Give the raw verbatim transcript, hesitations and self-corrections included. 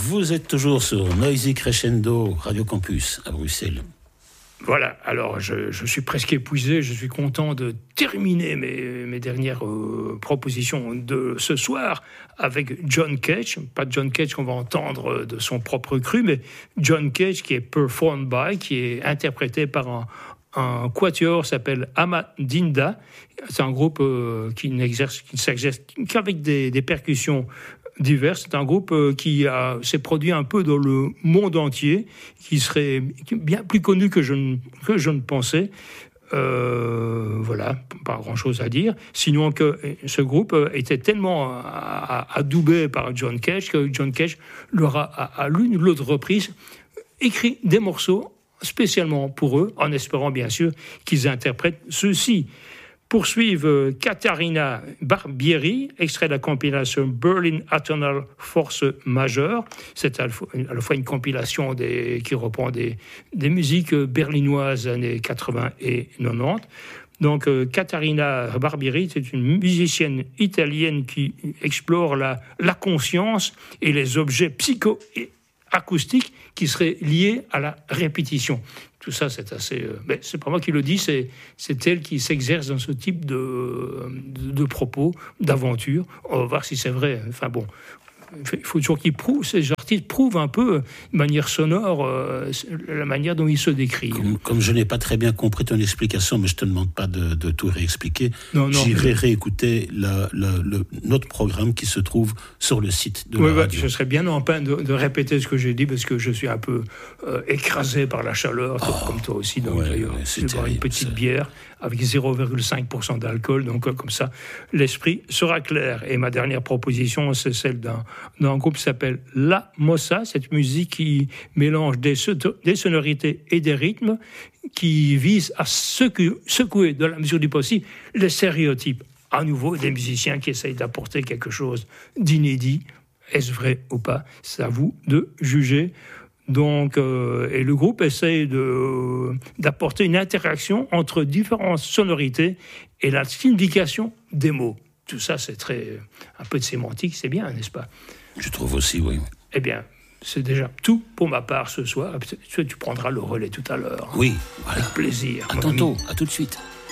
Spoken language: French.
Vous êtes toujours sur Noisy Crescendo, Radio Campus à Bruxelles. Voilà, alors je, je suis presque épuisé, je suis content de terminer mes, mes dernières euh, propositions de ce soir avec John Cage, pas John Cage qu'on va entendre de son propre cru, mais John Cage qui est performed by, qui est interprété par un, un quatuor qui s'appelle Amadinda. C'est un groupe euh, qui n'exerce, qui ne s'exerce qu'avec des, des percussions divers. C'est un groupe qui a, s'est produit un peu dans le monde entier, qui serait bien plus connu que je ne, que je ne pensais. Euh, voilà, pas grand-chose à dire. Sinon que ce groupe était tellement adoubé par John Cage que John Cage leur a, à l'une ou l'autre reprise, écrit des morceaux spécialement pour eux, en espérant bien sûr qu'ils interprètent ceux-ci. Poursuivent Katharina Barbieri, extrait de la compilation Berlin Atonal Force Majeure. C'est à la fois une compilation des, qui reprend des, des musiques berlinoises années quatre-vingts et quatre-vingt-dix. Donc, euh, Katharina Barbieri, c'est une musicienne italienne qui explore la, la conscience et les objets psycho-acoustiques qui seraient liés à la répétition. Tout ça, c'est assez... Euh, mais c'est pas moi qui le dis, c'est, c'est elle qui s'exerce dans ce type de, de, de propos, d'aventure. On va voir si c'est vrai. Enfin bon, il faut toujours qu'ils prouvent, ces artistes prouvent un peu, de manière sonore, euh, la manière dont ils se décrivent. Comme, comme je n'ai pas très bien compris ton explication, mais je ne te demande pas de, de tout réexpliquer, non, non, j'irai mais... réécouter la, la, le, notre programme qui se trouve sur le site de oui, la radio. Ouais, je serais bien en peine de, de répéter ce que j'ai dit, parce que je suis un peu euh, écrasé par la chaleur, oh, comme toi aussi. Donc, ouais, d'ailleurs, ouais, je vais boire une petite c'est... bière avec zéro virgule cinq pour cent d'alcool, donc euh, comme ça, l'esprit sera clair. Et ma dernière proposition, c'est celle d'un, d'un groupe qui s'appelle La Mossa, cette musique qui mélange des, des sonorités et des rythmes, qui vise à secouer, secouer, dans la mesure du possible, les stéréotypes. À nouveau, des musiciens qui essayent d'apporter quelque chose d'inédit. Est-ce vrai ou pas ? C'est à vous de juger. Donc, euh, et le groupe essaye de, d'apporter une interaction entre différentes sonorités et la signification des mots. Tout ça, c'est très, un peu de sémantique, c'est bien, n'est-ce pas ? Je trouve aussi, oui. Eh bien, c'est déjà tout pour ma part ce soir. Tu prendras le relais tout à l'heure. Oui, voilà. Avec plaisir. À tantôt, à tout de suite.